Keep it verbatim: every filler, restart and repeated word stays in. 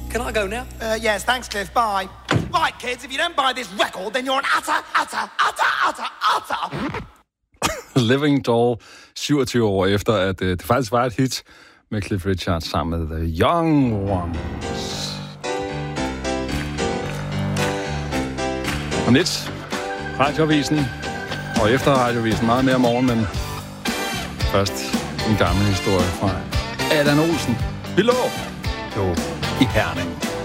Can I go now? Uh, yes, thanks, Cliff. Bye. Right, kids, if you don't buy this record, then you're an utter, utter, utter, utter, utter... Living Doll, syvogtyve år efter, at øh, det faktisk var et hit med Cliff Richard sammen med The Young Ones. Og lidt Radioavisen, og efter Radioavisen meget mere om morgenen, men først en gammel historie fra Allan Olsen. Vi lå jo i Herning.